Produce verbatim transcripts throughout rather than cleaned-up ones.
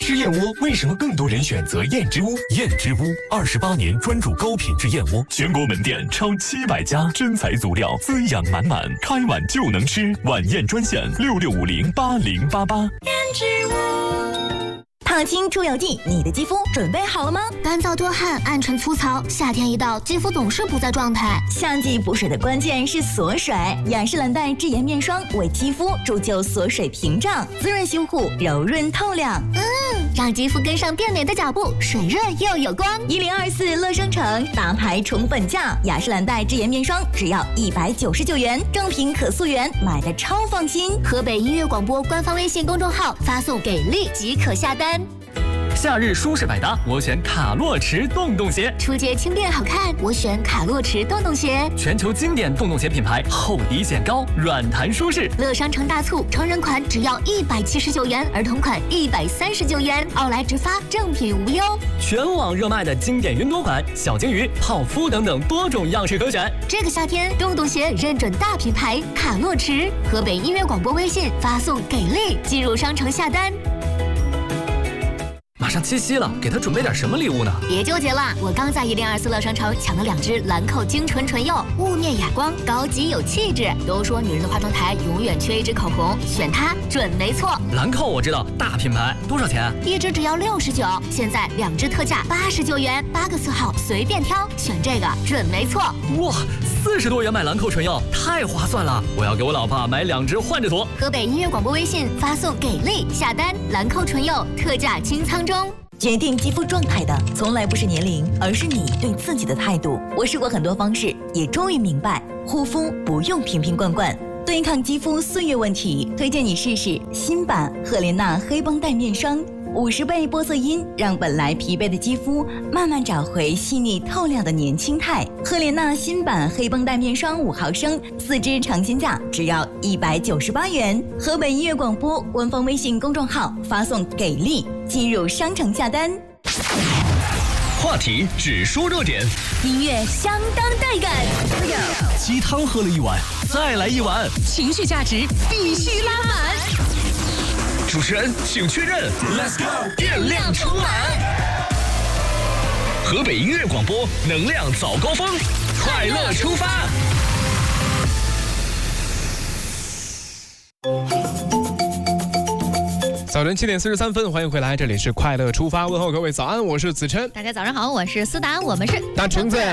吃燕窝为什么更多人选择燕之屋？燕之屋二十八年专注高品质燕窝，全国门店超七百家，真材足料，滋养满满，开碗就能吃。晚宴专线六六五零八零八八。 燕之屋。烫青出油剂，你的肌肤准备好了吗？ 干燥多汗、暗沉粗糙，夏天一到，肌肤总是不在状态。 夏季补水的关键是锁水，雅诗兰黛智妍面霜为肌肤铸就锁水屏障，滋润修护，柔润透亮。 嗯，让肌肤跟上变美的脚步，水润又有光。 一零二四乐商城大牌宠粉价，雅诗兰黛智妍面霜只要一百九十九元，正品可溯源，买的超放心。 河北音乐广播官方微信公众号发送给力即可下单。 夏日舒适百搭，我选卡洛驰洞洞鞋。 出街轻便好看，我选卡洛驰洞洞鞋。 全球经典洞洞鞋品牌，厚底显高，软弹舒适。 乐商城大促，成人款只要一百七十九元，儿童款一百三十九元，奥莱直发，正品无忧。 全网热卖的经典云朵款、小金鱼、泡芙等等多种样式可选。 这个夏天，洞洞鞋认准大品牌卡洛驰。河北音乐广播微信发送给力，进入商城下单。 马上七夕了，给他准备点什么礼物呢？ 别纠结了，我刚在一零二四乐商城抢了两支兰蔻精纯唇釉，雾面哑光，高级有气质。都说女人的化妆台永远缺一支口红，选它准没错。 兰蔻我知道，大品牌，多少钱？ 一支只要六十九，现在两支特价八十九元，八个色号随便挑，选这个准没错。 哇，四十多元买兰蔻唇釉，太划算了！我要给我老婆买两支换着涂。 河北音乐广播微信发送给力下单，兰蔻唇釉特价清仓中。 决定肌肤状态的从来不是年龄，而是你对自己的态度。我试过很多方式，也终于明白，护肤不用瓶瓶罐罐。对抗肌肤岁月问题，推荐你试试新版赫莲娜黑绷带面霜，五十倍玻色因让本来疲惫的肌肤慢慢找回细腻透亮的年轻态。赫莲娜新版黑绷带面霜五毫升，四支尝鲜价只要一百九十八元。河北音乐广播官方微信公众号发送给力，进入商城下单。 话题只说热点， 音乐相当带感， 鸡汤喝了一碗，再来一碗， 情绪价值必须拉满。 主持人请确认 ，Let's go， 电量充满。河北音乐广播，能量早高峰，快乐出发。 早晨七点四十三分，欢迎回来，这里是快乐出发，问候各位早安，我是子琛。 大家早上好，我是思达，我们是大橙子。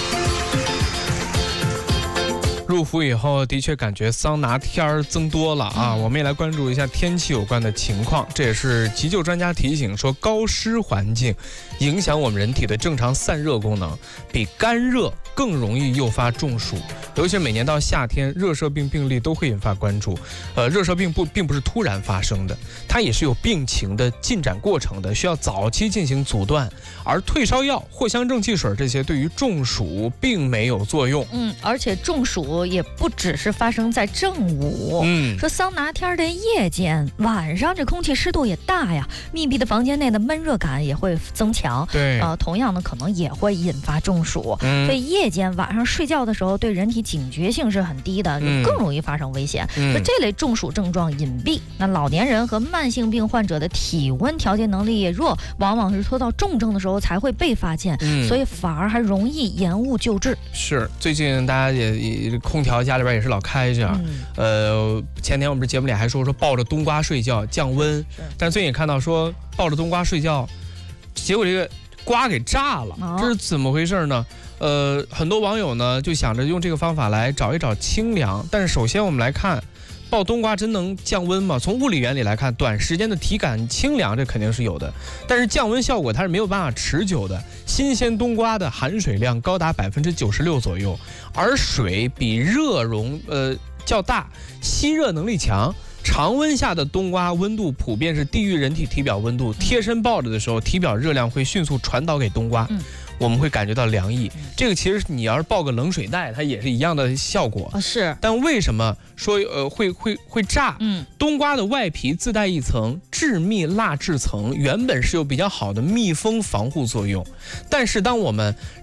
入伏以后，的确感觉桑拿天儿增多了啊！我们也来关注一下天气有关的情况。这也是急救专家提醒说，高湿环境影响我们人体的正常散热功能，比干热更容易诱发中暑。尤其是每年到夏天，热射病病例都会引发关注。呃，热射病不并不是突然发生的，它也是有病情的进展过程的，需要早期进行阻断。而退烧药、藿香正气水这些对于中暑并没有作用。 嗯，而且中暑也不只是发生在正午。嗯，说桑拿天的夜间、晚上，这空气湿度也大呀，密闭的房间内的闷热感也会增强。 对， 呃，同样呢，可能也会引发中暑。嗯，所以夜间晚上睡觉的时候，对人体警觉性是很低的，嗯、更容易发生危险。嗯，这类中暑症状隐蔽，那老年人和慢性病患者的体温调节能力也弱，往往是拖到重症的时候才会被发现，嗯、所以反而还容易延误救治。 是，最近大家也也空调家里边也是老开着，嗯、呃，前天我们这节目里还说说抱着冬瓜睡觉降温，但最近也看到说抱着冬瓜睡觉，结果这个瓜给炸了，哦、这是怎么回事呢？呃，很多网友呢就想着用这个方法来找一找清凉，但是首先我们来看，抱冬瓜真能降温吗？从物理原理来看，短时间的体感清凉这肯定是有的，但是降温效果它是没有办法持久的。新鲜冬瓜的含水量高达百分之九十六左右，而水比热容呃较大，吸热能力强。常温下的冬瓜温度普遍是低于人体体表温度，贴身抱着的时候，体表热量会迅速传导给冬瓜，嗯、我们会感觉到凉意。这个其实你要是抱个冷水袋，它也是一样的效果。 哦、是。 但为什么说呃会会会炸？嗯，冬瓜的外皮自带一层致密蜡质层，原本是有比较好的密封防护作用，但是当我们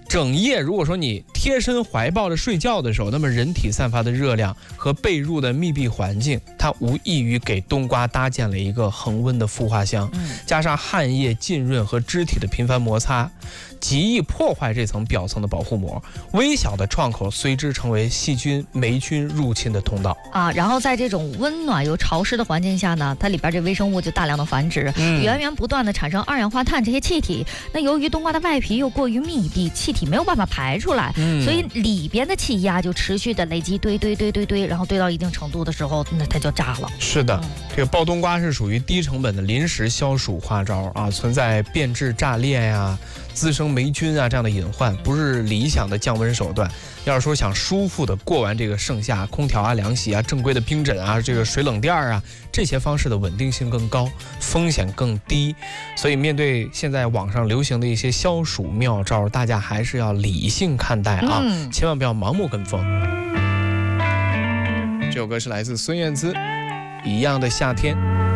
整夜如果说你贴身怀抱着睡觉的时候，那么人体散发的热量和被褥的密闭环境，它无异于给冬瓜搭建了一个恒温的孵化箱，加上汗液浸润和肢体的频繁摩擦，极易破坏这层表层的保护膜，微小的创口随之成为细菌、霉菌入侵的通道啊。然后在这种温暖又潮湿的环境下呢，它里边这微生物就大量的繁殖，嗯、源源不断的产生二氧化碳这些气体。那由于冬瓜的外皮又过于密闭，气体没有办法排出来，嗯、所以里边的气压就持续的累积堆堆堆堆堆，然后堆到一定程度的时候，那它就炸了。 是的，嗯、这个爆冬瓜是属于低成本的临时消暑花招啊，存在变质炸裂呀、啊、滋生霉菌啊这样的隐患，不是理想的降温手段。要是说想舒服的过完这个盛夏，空调啊、凉席啊、正规的冰枕啊、这个水冷垫啊，这些方式的稳定性更高，风险更低。所以面对现在网上流行的一些消暑妙招，大家还是要理性看待啊，嗯、千万不要盲目跟风。这首歌是来自孙燕姿，《一样的夏天》。